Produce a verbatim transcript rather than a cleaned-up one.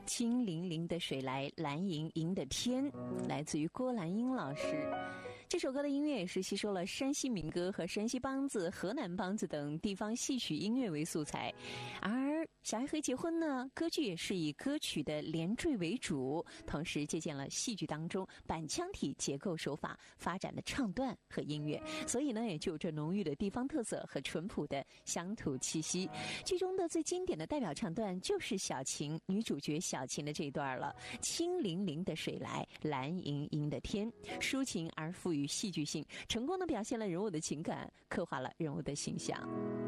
清凌凌的水来，蓝盈盈的天，来自于郭兰英老师。这首歌的音乐也是吸收了山西民歌和山西梆子、河南梆子等地方戏曲音乐为素材，而《小爱和结婚》呢，歌剧也是以歌曲的连缀为主，同时借鉴了戏剧当中板腔体结构手法发展的唱段和音乐，所以呢，也就有着浓郁的地方特色和淳朴的乡土气息。剧中的最经典的代表唱段就是小琴女主角小琴的这一段了，清凌凌的水来，蓝盈盈的天，抒情而富于戏剧性，成功地表现了人物的情感，刻画了人物的形象。